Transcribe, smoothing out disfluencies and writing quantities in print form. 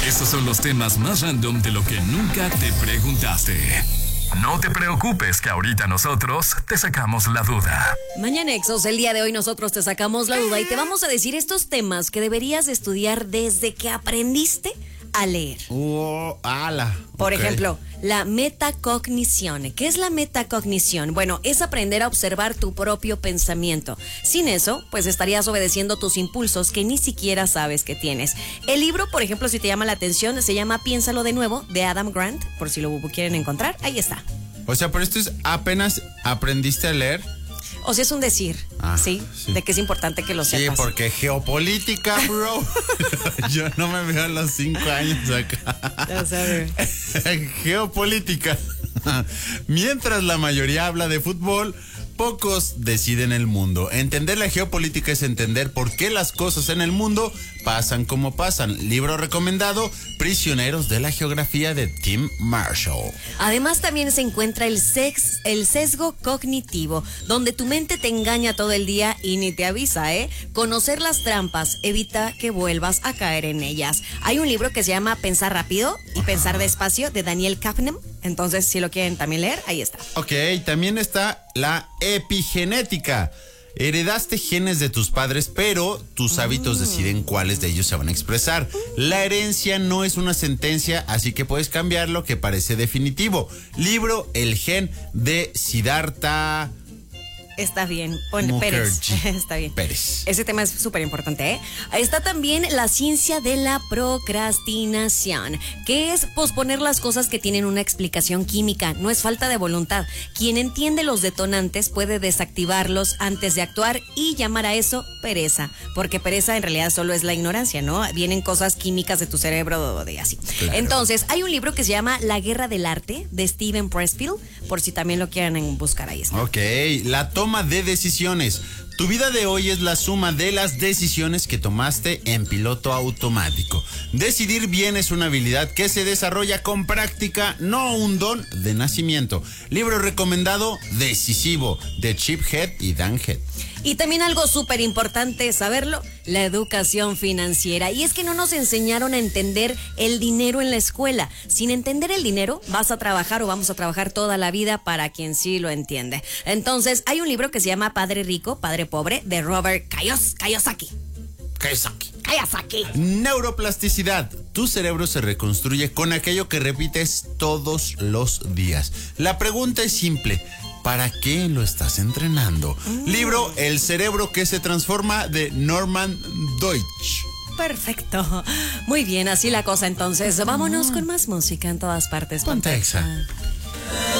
Estos son los temas más random de lo que nunca te preguntaste. No te preocupes, que ahorita nosotros te sacamos la duda. Mañanexos, el día de hoy nosotros te sacamos la duda y te vamos a decir estos temas que deberías estudiar desde que aprendiste a leer. Por ejemplo, la metacognición. ¿Qué es la metacognición? Bueno, es aprender a observar tu propio pensamiento. Sin eso, pues estarías obedeciendo tus impulsos que ni siquiera sabes que tienes. El libro, por ejemplo, si te llama la atención, se llama Piénsalo de nuevo, de Adam Grant, por si lo quieren encontrar, ahí está. O sea, pero esto es apenas aprendiste a leer. O sea, es un decir, ¿sí? De que es importante que lo sepas. Sí, porque geopolítica, bro. Yo no me veo a los 5 años acá. Ya sabes. Geopolítica. Mientras la mayoría habla de fútbol, pocos deciden el mundo. Entender la geopolítica es entender por qué las cosas en el mundo pasan como pasan. Libro recomendado, Prisioneros de la Geografía, de Tim Marshall. Además, también se encuentra el sesgo cognitivo, donde tu mente te engaña todo el día y ni te avisa, ¿eh? Conocer las trampas evita que vuelvas a caer en ellas. Hay un libro que se llama Pensar rápido y Pensar despacio, de Daniel Kahneman. Entonces, si lo quieren también leer, ahí está. Ok, también está la epigenética. Heredaste genes de tus padres, pero tus hábitos deciden cuáles de ellos se van a expresar. La herencia no es una sentencia, así que puedes cambiar lo que parece definitivo. Libro El gen de Siddhartha. Está bien, Pérez. Está bien. Pérez. Ese tema es súper importante, ¿eh? Está también la ciencia de la procrastinación, que es posponer las cosas que tienen una explicación química. No es falta de voluntad. Quien entiende los detonantes puede desactivarlos antes de actuar y llamar a eso pereza, porque pereza en realidad solo es la ignorancia, ¿no? Vienen cosas químicas de tu cerebro, de así. Claro. Entonces, hay un libro que se llama La Guerra del Arte, de Steven Pressfield, por si también lo quieren buscar, ahí está. Ok, la toma de decisiones. Tu vida de hoy es la suma de las decisiones que tomaste en piloto automático. Decidir bien es una habilidad que se desarrolla con práctica, no un don de nacimiento. Libro recomendado, Decisivo, de Chip Heath y Dan Heath. Y también algo súper importante saberlo, la educación financiera. Y es que no nos enseñaron a entender el dinero en la escuela. Sin entender el dinero, vas a trabajar o vamos a trabajar toda la vida para quien sí lo entiende. Entonces, hay un libro que se llama Padre Rico, Padre Pobre, de Robert Kiyosaki. Neuroplasticidad. Tu cerebro se reconstruye con aquello que repites todos los días. La pregunta es simple. ¿Para qué lo estás entrenando? Libro El cerebro que se transforma, de Norman Deutsch. Perfecto. Muy bien, así la cosa entonces. Vámonos con más música en todas partes. Ponte Exa.